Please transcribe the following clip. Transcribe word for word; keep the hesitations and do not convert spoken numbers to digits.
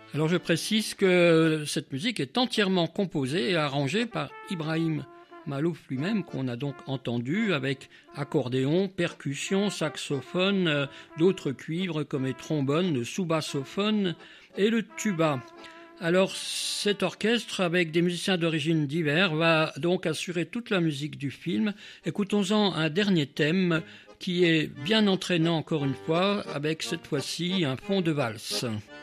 Alors je précise que cette musique est entièrement composée et arrangée par Ibrahim Malouf lui-même, qu'on a donc entendu avec accordéon, percussion, saxophone, euh, d'autres cuivres comme les trombones, le sous-bassophone et le tuba. Alors cet orchestre, avec des musiciens d'origine divers, va donc assurer toute la musique du film. Écoutons-en un dernier thème qui est bien entraînant encore une fois, avec cette fois-ci un fond de valse.